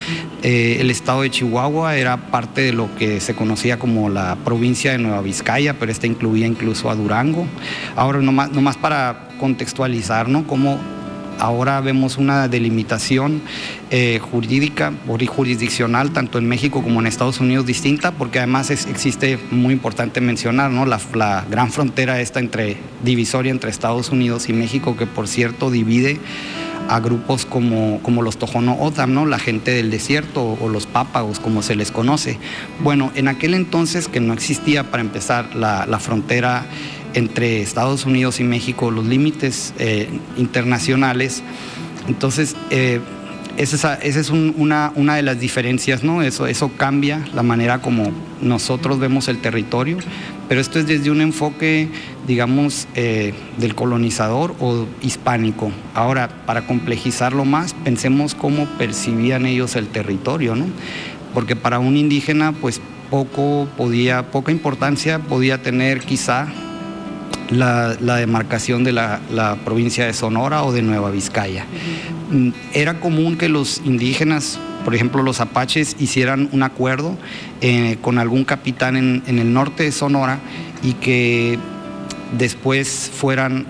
El estado de Chihuahua era parte de lo que se conocía como la provincia de Nueva Vizcaya, pero esta incluía incluso a Durango. Ahora, nomás para contextualizar, ¿no? Cómo ahora vemos una delimitación jurídica o jurisdiccional tanto en México como en Estados Unidos distinta, porque además existe, muy importante mencionar, ¿no? la gran frontera esta divisoria entre Estados Unidos y México, que por cierto divide a grupos como los Tohono O'odham, ¿no? La gente del desierto o los pápagos, como se les conoce. Bueno, en aquel entonces, que no existía, para empezar, la frontera entre Estados Unidos y México, los límites internacionales. Entonces, esa es una de las diferencias, ¿no? Eso cambia la manera como nosotros vemos el territorio, pero esto es desde un enfoque, digamos, del colonizador o hispánico. Ahora, para complejizarlo más, pensemos cómo percibían ellos el territorio, ¿no? Porque para un indígena, pues poca importancia podía tener quizá la demarcación de la provincia de Sonora o de Nueva Vizcaya. Era común que los indígenas, por ejemplo los apaches, hicieran un acuerdo con algún capitán en el norte de Sonora y que después fueran,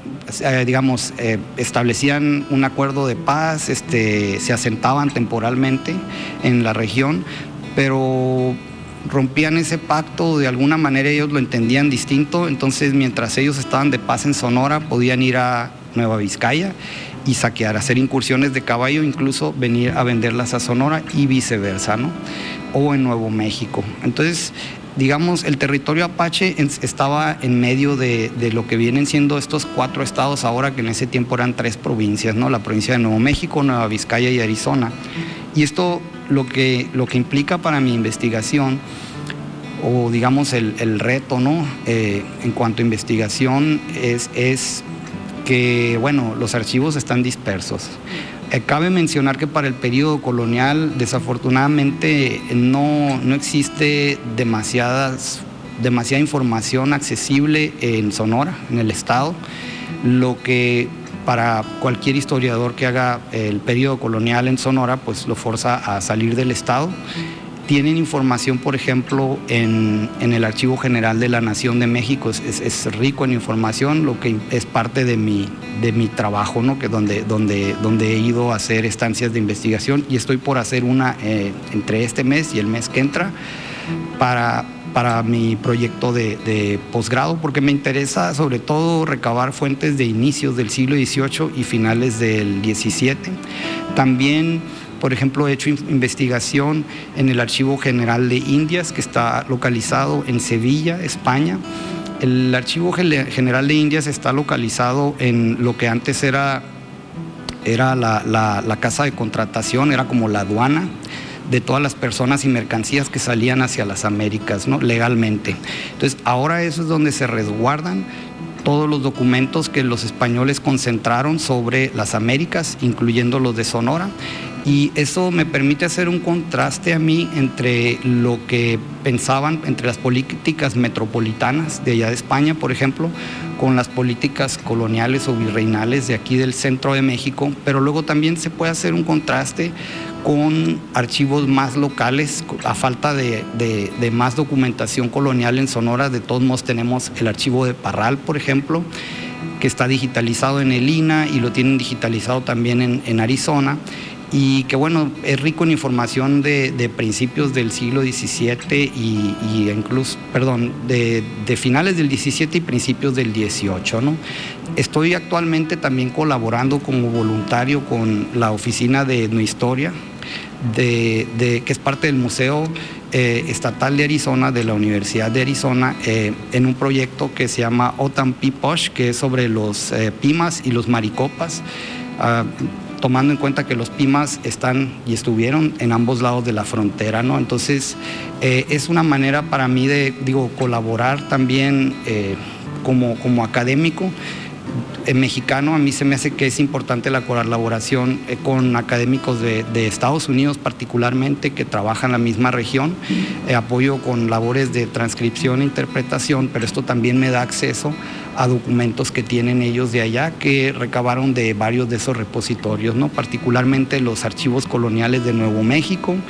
establecían un acuerdo de paz, se asentaban temporalmente en la región, pero rompían ese pacto, de alguna manera ellos lo entendían distinto. Entonces, mientras ellos estaban de paz en Sonora, podían ir a Nueva Vizcaya y saquear, hacer incursiones de caballo, incluso venir a venderlas a Sonora y viceversa, ¿no? O en Nuevo México. Entonces, digamos, el territorio apache estaba en medio de lo que vienen siendo estos 4 estados ahora, que en ese tiempo eran 3 provincias, ¿no? La provincia de Nuevo México, Nueva Vizcaya y Arizona. Y esto lo que implica para mi investigación, o digamos el reto, ¿no? En cuanto a investigación, es que, bueno, los archivos están dispersos. Cabe mencionar que para el periodo colonial, desafortunadamente, no existe demasiada información accesible en Sonora, en el estado, lo que para cualquier historiador que haga el periodo colonial en Sonora, pues lo forza a salir del estado. Tienen información, por ejemplo, en el Archivo General de la Nación de México, es rico en información, lo que es parte de mi trabajo, ¿no? Que donde he ido a hacer estancias de investigación, y estoy por hacer una entre este mes y el mes que entra para mi proyecto de posgrado, porque me interesa sobre todo recabar fuentes de inicios del siglo XVIII y finales del XVII. También, por ejemplo, he hecho investigación en el Archivo General de Indias, que está localizado en Sevilla, España. El Archivo General de Indias está localizado en lo que antes era la casa de contratación, era como la aduana de todas las personas y mercancías que salían hacia las Américas, ¿no? Legalmente. Entonces, ahora eso es donde se resguardan todos los documentos que los españoles concentraron sobre las Américas, incluyendo los de Sonora. Y eso me permite hacer un contraste a mí entre lo que pensaban, entre las políticas metropolitanas de allá de España, por ejemplo, con las políticas coloniales o virreinales de aquí del centro de México, pero luego también se puede hacer un contraste con archivos más locales. A falta de más documentación colonial en Sonora, de todos modos tenemos el archivo de Parral, por ejemplo, que está digitalizado en el INAH y lo tienen digitalizado también en Arizona, y que, bueno, es rico en información de principios del siglo XVII y incluso, de finales del XVII y principios del XVIII, ¿no? Estoy actualmente también colaborando como voluntario con la oficina de etnohistoria, que es parte del Museo Estatal de Arizona, de la Universidad de Arizona, en un proyecto que se llama Otampiposh, que es sobre los Pimas y los Maricopas, tomando en cuenta que los Pimas están y estuvieron en ambos lados de la frontera, ¿no? Entonces, es una manera para mí de, colaborar también como académico mexicano. A mí se me hace que es importante la colaboración con académicos de Estados Unidos, particularmente, que trabajan en la misma región. Apoyo con labores de transcripción e interpretación, pero esto también me da acceso a documentos que tienen ellos de allá, que recabaron de varios de esos repositorios, ¿no? Particularmente los archivos coloniales de Nuevo México,